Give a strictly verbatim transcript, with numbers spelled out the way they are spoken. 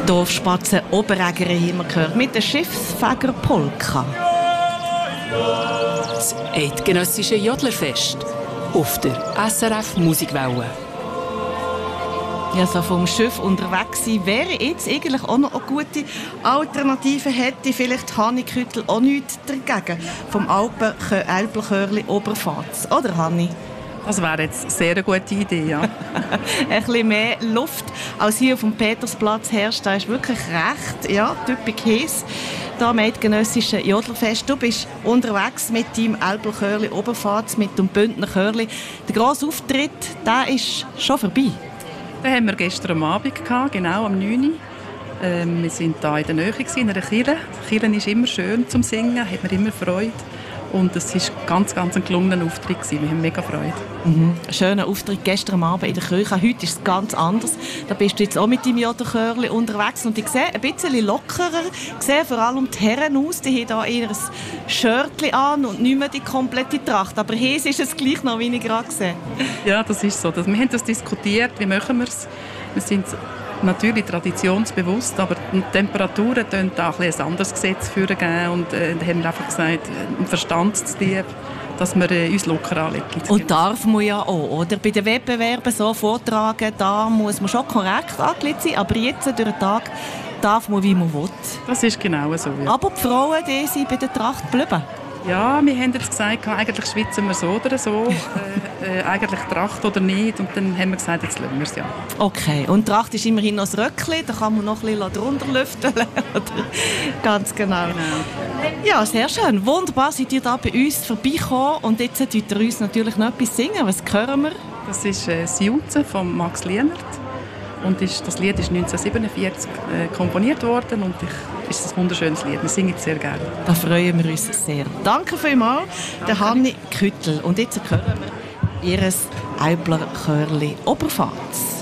Dorfspatzen Oberägere haben wir gehört, mit der Schiffsfegerpolka. Das eidgenössische Jodlerfest auf der S R F Musikwelle. Ja, so vom Schiff unterwegs sein wäre jetzt eigentlich auch noch eine gute Alternative. Hätte vielleicht Hanni Küttel auch nichts dagegen. Vom Alpen Elbelchörli Oberpfalz. Oder, Hanni? Das wäre jetzt eine sehr gute Idee, ja. Ein bisschen mehr Luft als hier auf dem Petersplatz herrscht. Da ist wirklich recht, ja, typisch heiß. Da am eidgenössischen Jodlerfest. Du bist unterwegs mit deinem Elbelchörli Oberpfalz, mit dem Bündner Chörli. Der grosse Auftritt, der ist schon vorbei. Den haben wir gestern am Abend gehabt, genau am neun Uhr. Ähm, wir waren hier in der Nähe, in einer Kirche. Die Kirche ist immer schön zum Singen, hat mir immer Freude. Und es war ganz, ganz ein gelungener Auftritt. Wir haben mega Freude. Mhm. Ein schöner Auftritt gestern am Abend in der Kirche. Heute ist es ganz anders. Da bist du jetzt auch mit deinem Jodlerchörli unterwegs. Und ich sehe ein bisschen lockerer. Ich sehe vor allem die Herren aus. Die haben hier ihr Shirtchen an und nicht mehr die komplette Tracht. Aber hier ist es gleich noch, wie ich gerade gesehen. Ja, das ist so. Wir haben das diskutiert. Wie machen wir es? Wir sind natürlich traditionsbewusst, aber die Temperaturen geben da ein, ein anderes Gesetz für geben und äh, da haben wir einfach gesagt, im Verstand zu lieb, dass wir äh, uns locker anlegen. Und darf man ja auch, oder? Bei den Wettbewerben so vortragen, da muss man schon korrekt angelegt sein, aber jetzt durch den Tag darf man, wie man will. Das ist genau so. Ja. Aber die Frauen, die sind bei der Tracht geblieben. Ja, wir haben jetzt gesagt, eigentlich schwitzen wir so oder so, äh, äh, eigentlich Tracht oder nicht. Und dann haben wir gesagt, jetzt lassen wir es ja. Okay, und Tracht ist immerhin noch das Röckchen, da kann man noch ein bisschen drunter lüften. Ganz genau. genau. Ja, sehr schön. Wunderbar, seid ihr da bei uns vorbeigekommen. Und jetzt tut ihr uns natürlich noch etwas singen. Was hören wir? Das ist äh, «Das Jutzen» von Max Lienert. Und ist, das Lied ist neunzehnhundertsiebenundvierzig äh, komponiert worden und ich, ist ein wunderschönes Lied. Wir singen es sehr gerne. Da freuen wir uns sehr. Danke vielmals, der Hanni Küttel. Und jetzt hören wir ihr Elblerchörli Oberpfalz.